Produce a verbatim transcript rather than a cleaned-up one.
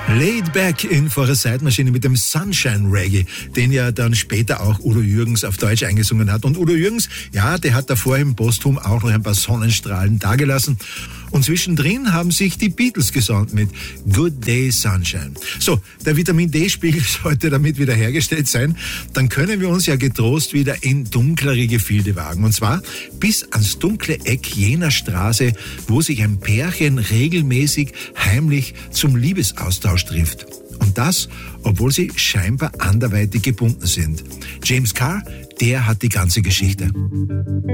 Laid Back in vor der Zeitmaschine mit dem Sunshine Reggae, den ja dann später auch Udo Jürgens auf Deutsch eingesungen hat. Und Udo Jürgens, ja, der hat davor im Posthum auch noch ein paar Sonnenstrahlen dagelassen. Und zwischendrin haben sich die Beatles gesonnt mit Good Day Sunshine. So, der Vitamin-D-Spiegel sollte damit wieder hergestellt sein. Dann können wir uns ja getrost wieder in dunklere Gefilde wagen. Und zwar bis ans dunkle Eck jener Straße, wo sich ein Pärchen regelmäßig heimlich zum Liebesaustausch trifft. Und das, obwohl sie scheinbar anderweitig gebunden sind. James Carr, der hat die ganze Geschichte.